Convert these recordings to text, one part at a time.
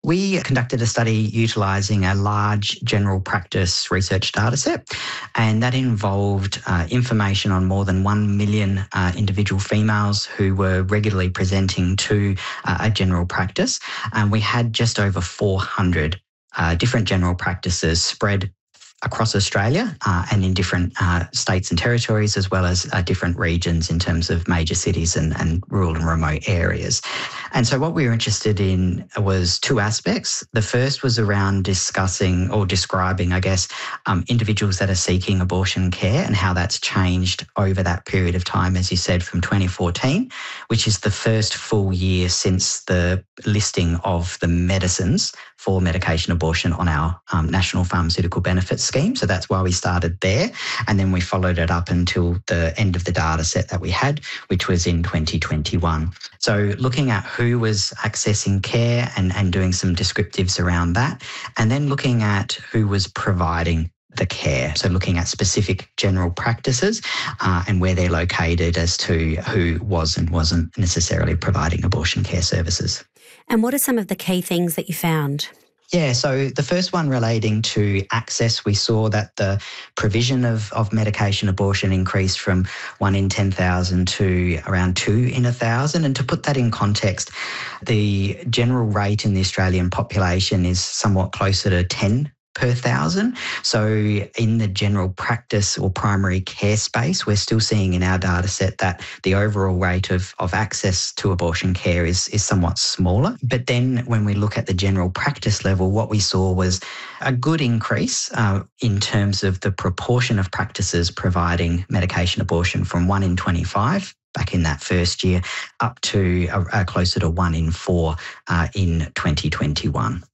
We conducted a study utilising a large general practice research dataset, and that involved information on more than 1 million individual females who were regularly presenting to a general practice. And we had just over 400 different general practices spread across Australia and in different states and territories, as well as different regions in terms of major cities and rural and remote areas. And so what we were interested in was two aspects. The first was around discussing or describing, individuals that are seeking abortion care and how that's changed over that period of time, as you said, from 2014, which is the first full year since the listing of the medicines for medication abortion on our National Pharmaceutical Benefits Scheme. So that's why we started there. And then we followed it up until the end of the data set that we had, which was in 2021. So looking at who was accessing care and doing some descriptives around that, and then looking at who was providing the care. So looking at specific general practices and where they're located as to who was and wasn't necessarily providing abortion care services. And what are some of the key things that you found? Yeah, so the first one relating to access, we saw that the provision of medication abortion increased from 1 in 10,000 to around 2 in 1,000. And to put that in context, the general rate in the Australian population is somewhat closer to 10 per 1,000. So in the general practice or primary care space, we're still seeing in our data set that the overall rate of access to abortion care is somewhat smaller. But then when we look at the general practice level, what we saw was a good increase in terms of the proportion of practices providing medication abortion from 1 in 25 back in that first year up to closer to 1 in 4 in 2021.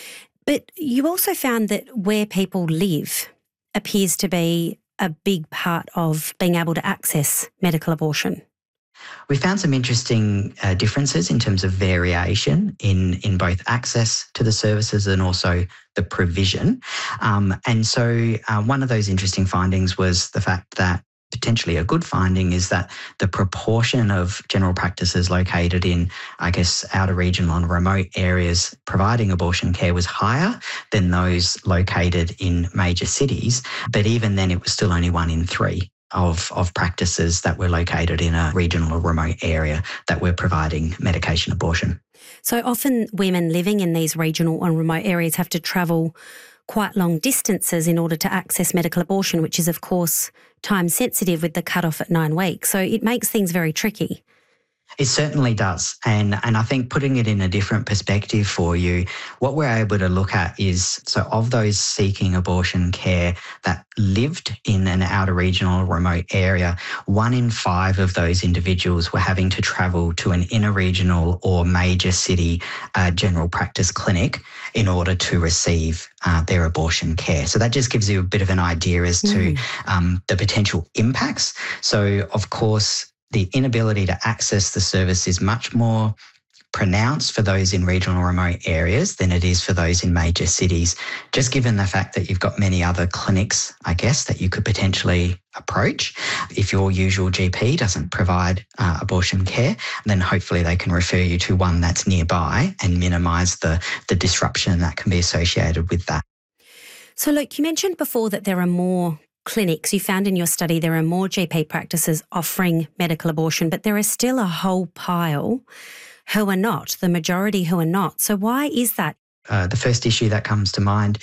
But you also found that where people live appears to be a big part of being able to access medical abortion. We found some interesting differences in terms of variation in both access to the services and also the provision. And so one of those interesting findings was the fact that potentially a good finding is that the proportion of general practices located in, outer regional and remote areas providing abortion care was higher than those located in major cities. But even then, it was still only 1 in 3 of practices that were located in a regional or remote area that were providing medication abortion. So often women living in these regional and remote areas have to travel quite long distances in order to access medical abortion, which is, of course, time sensitive with the cutoff at 9 weeks. So it makes things very tricky. It certainly does. And I think putting it in a different perspective for you, what we're able to look at is, so of those seeking abortion care that lived in an outer regional or remote area, 1 in 5 of those individuals were having to travel to an inner regional or major city general practice clinic in order to receive their abortion care. So that just gives you a bit of an idea as to the potential impacts. So, of course, the inability to access the service is much more pronounced for those in regional or remote areas than it is for those in major cities, just given the fact that you've got many other clinics, that you could potentially approach. If your usual GP doesn't provide abortion care, then hopefully they can refer you to one that's nearby and minimise the disruption that can be associated with that. So, Luke, you mentioned before that there are more clinics. You found in your study there are more GP practices offering medical abortion, but there is still a whole pile who are not, the majority who are not. So why is that? The first issue that comes to mind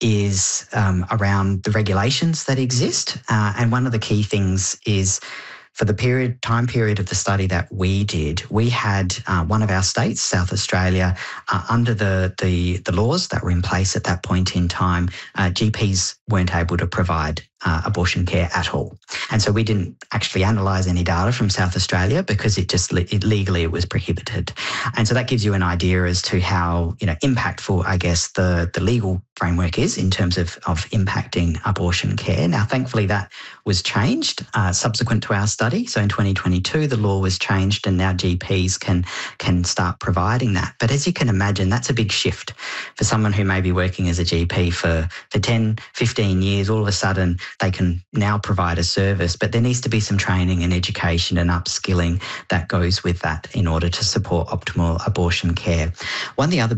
is around the regulations that exist. And one of the key things is for the time period of the study that we did, we had one of our states, South Australia, under the laws that were in place at that point in time, GPs weren't able to provide abortion care at all. And so we didn't actually analyse any data from South Australia because legally it was prohibited. And so that gives you an idea as to how impactful, the legal framework is in terms of impacting abortion care. Now, thankfully, that was changed subsequent to our study. So in 2022, the law was changed and now GPs can start providing that. But as you can imagine, that's a big shift for someone who may be working as a GP for 10, 15 years. All of a sudden, they can now provide a service, but there needs to be some training and education and upskilling that goes with that in order to support optimal abortion care. One of the other